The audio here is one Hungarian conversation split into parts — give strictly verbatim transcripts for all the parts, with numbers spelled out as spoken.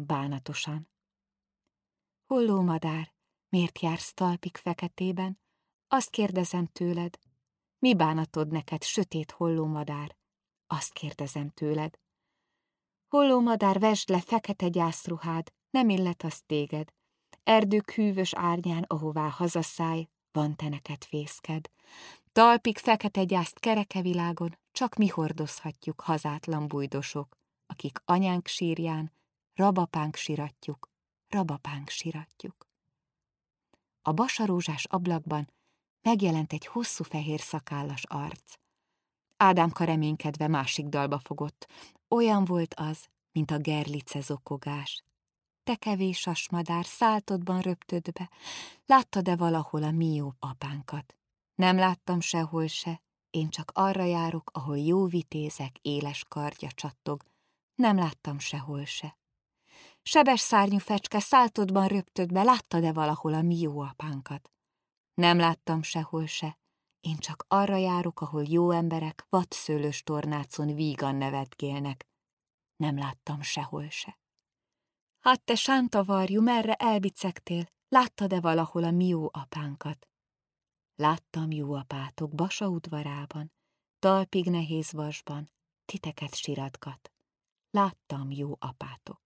bánatosan. Holló madár, miért jársz talpig feketében? Azt kérdezem tőled. Mi bánatod neked, sötét holló madár? Azt kérdezem tőled. Holló madár, vesd le fekete gyászruhád, nem illet az téged. Erdők hűvös árnyán, ahová hazaszállj, van te neked fészked. Talpig fekete gyászt kereke világon, csak mi hordozhatjuk, hazátlan bujdosok, akik anyánk sírján, rabapánk siratjuk, rabapánk siratjuk. A basarózsás ablakban megjelent egy hosszú fehér szakállas arc. Ádámka reménykedve másik dalba fogott, olyan volt az, mint a gerlice zokogás. Te kevés sasmadár, száltodban röptöd be, láttad-e valahol a mi jó apánkat? Nem láttam sehol se, én csak arra járok, ahol jó vitézek éles kardja csattog. Nem láttam sehol se. Sebes szárnyú fecske, száltodban röptöd be, láttad-e valahol a mi jó apánkat? Nem láttam sehol se, én csak arra járok, ahol jó emberek vadszőlős tornácon vígan nevetgélnek. Nem láttam sehol se. Hát te sántavarjú, merre elbicegtél, láttad-e valahol a mi jó apánkat? Láttam jó apátok Basa udvarában, talpig nehéz vasban, titeket siratgat. Láttam jó apátok.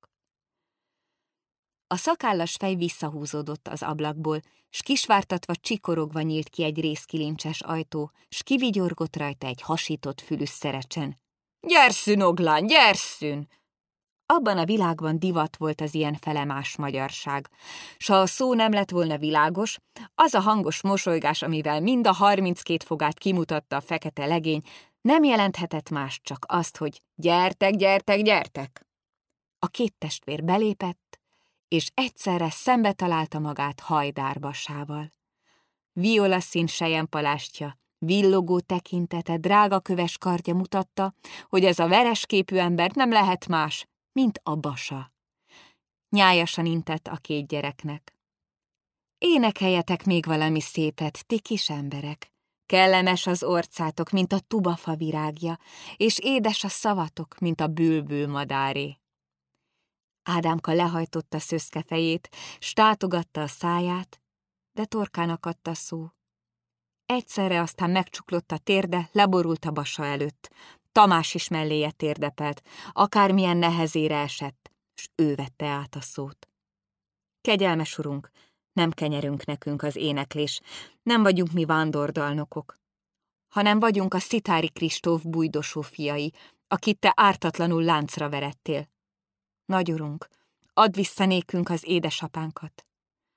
A szakállas fej visszahúzódott az ablakból, s kisvártatva csikorogva nyílt ki egy rézkilincses ajtó, s kivigyorgott rajta egy hasított fülű szerecsen. Gyerszűn, oglán, gyerszűn! Abban a világban divat volt az ilyen felemás magyarság. S ha a szó nem lett volna világos, az a hangos mosolygás, amivel mind a harminckét fogát kimutatta a fekete legény, nem jelenthetett más, csak azt, hogy gyertek, gyertek, gyertek! A két testvér belépett, és egyszerre szembe találta magát Hajdár Basával. Violaszín selyempalástja, villogó tekintete, drága köves kardja mutatta, hogy ez a veresképű ember nem lehet más, mint a Basa. Nyájasan intett a két gyereknek. Énekeljetek még valami szépet, ti kis emberek. Kellemes az orcátok, mint a tubafa virágja, és édes a szavatok, mint a bülbül madáré. Ádámka lehajtotta szöszke fejét, s tátogatta a száját, de torkának adta szó. Egyszerre aztán megcsuklott a térde, leborult a Basa előtt. Tamás is melléje térdepelt, akármilyen nehezére esett, s ő vette át a szót. Kegyelmes urunk, nem kenyerünk nekünk az éneklés, nem vagyunk mi vándordalnokok, hanem vagyunk a Szitári Kristóf bújdosó fiai, akit te ártatlanul láncra verettél. Nagyurunk, add vissza nékünk az édesapánkat.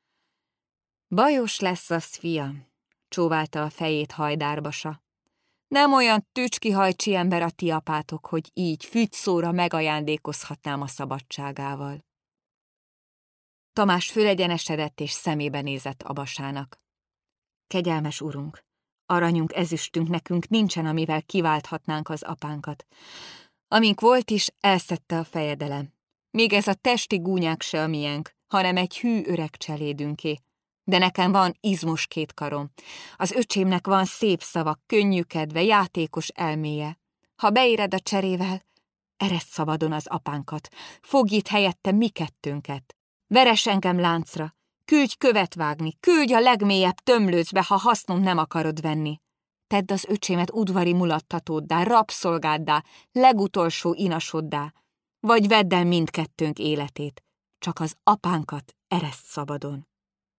Bajos lesz az, fiam, csóválta a fejét Hajdár Basa. Nem olyan tücskihajcsi ember a ti apátok, hogy így fügyszóra megajándékozhatnám a szabadságával. Tamás fölegyenesedett és szemébe nézett a Basának. Kegyelmes urunk, aranyunk, ezüstünk nekünk nincsen, amivel kiválthatnánk az apánkat. Amink volt is, elszedte a fejedelem. Még ez a testi gúnyák se a miénk, hanem egy hű öreg cselédünké. De nekem van izmos két karom. Az öcsémnek van szép szava, könnyű kedve, játékos elméje. Ha beéred a cserével, ereszt szabadon az apánkat, fogj itt helyette mi kettőnket. Veres engem láncra, küldj követ vágni, küldj a legmélyebb tömlőcbe, ha hasznom nem akarod venni. Tedd az öcsémet udvari mulattatóddá, rabszolgáddá, legutolsó inasoddá, vagy vedd el mindkettőnk életét, csak az apánkat ereszt szabadon.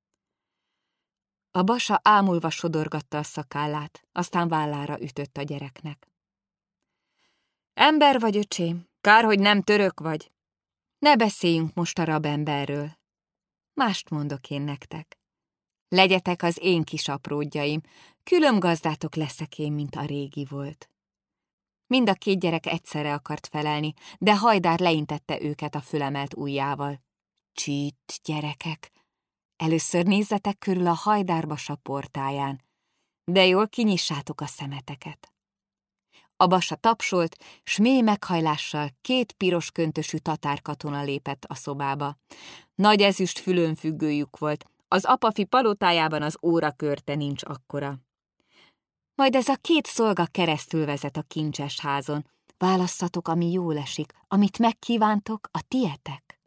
A Basa ámulva sodorgatta a szakállát, aztán vállára ütött a gyereknek. Ember vagy, öcsém, kár, hogy nem török vagy. Ne beszéljünk most a rabemberről. Mást mondok én nektek. Legyetek az én kis apródjaim, különbgazdátok leszek én, mint a régi volt. Mind a két gyerek egyszerre akart felelni, de Hajdár leintette őket a fölemelt ujjával. Csít, gyerekek! Először nézzetek körül a Hajdár Basa portáján, de jól kinyissátok a szemeteket. A Basa tapsolt, s mély meghajlással két piros köntösű tatárkatona lépett a szobába. Nagy ezüst fülönfüggőjük volt, az apafi palotájában az órakörte nincs akkora. Majd ez a két szolga keresztül vezet a kincses házon. Válasszatok, ami jól esik, amit megkívántok, a tietek.